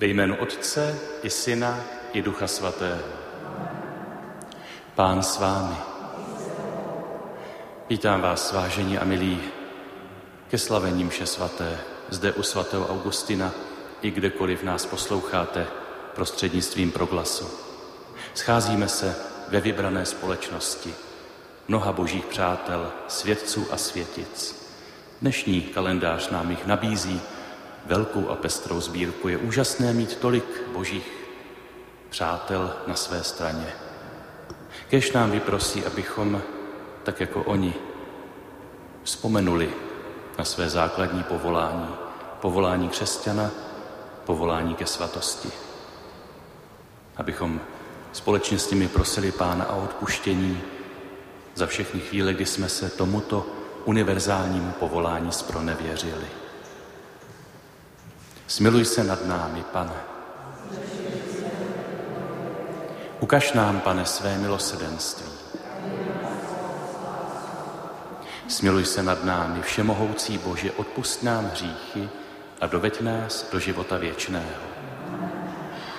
Ve jménu Otce i Syna i Ducha Svatého. Pán s vámi. Vítám vás, vážení a milí, ke slavení mše svaté, zde u svatého Augustina i kdekoliv nás posloucháte prostřednictvím proglasu. Scházíme se ve vybrané společnosti mnoha božích přátel, světců a světic. Dnešní kalendář nám jich nabízí velkou a pestrou sbírku. Je úžasné mít tolik božích přátel na své straně. Kéž nám vyprosí, abychom, tak jako oni, vzpomenuli na své základní povolání. Povolání křesťana, povolání ke svatosti. Abychom společně s nimi prosili Pána o odpuštění za všechny chvíle, kdy jsme se tomuto univerzálnímu povolání zpronevěřili. Smiluj se nad námi, Pane. Ukaž nám, Pane, své milosrdenství. Smiluj se nad námi, všemohoucí Bože, odpusť nám hříchy a doveď nás do života věčného.